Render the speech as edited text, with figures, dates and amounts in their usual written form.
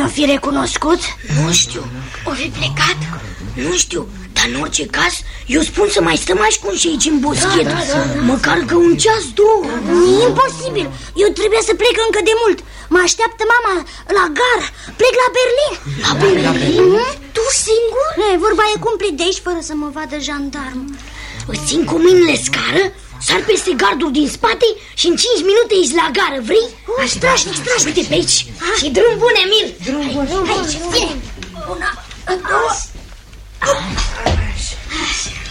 nu fi recunoscut? Nu știu, o fi plecat? Nu știu, dar în orice caz eu spun să mai stăm ascunși aici în boschet. Măcar că un ceas, două. E imposibil, eu trebuie să plec încă de mult. Mă așteaptă mama la gară. Plec la Berlin. La Berlin? Tu singur? Vorba e cum plec de aici fără să mă vadă jandarm. Îți țin cu mâinile scară, sar peste gardul din spate și în 5 minute ești la gară, vrei? Strașnic. Uite pe aici. Și drum bun, Emil. Drum bun. Aici, vine. Una, două.